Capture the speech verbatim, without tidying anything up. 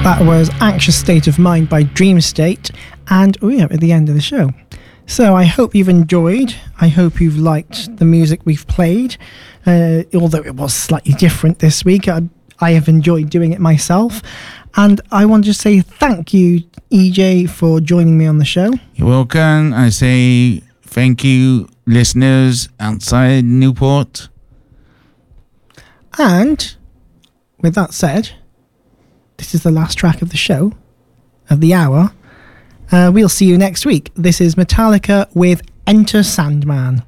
That was Anxious State of Mind by Dream State, and we are at the end of the show. So I hope you've enjoyed. I hope you've liked the music we've played, uh, although it was slightly different this week. I, I have enjoyed doing it myself, and I want to say thank you, E J, for joining me on the show. You're welcome. I say thank you, listeners outside Newport. And with that said, this is the last track of the show, of the hour. Uh, we'll see you next week. This is Metallica with Enter Sandman.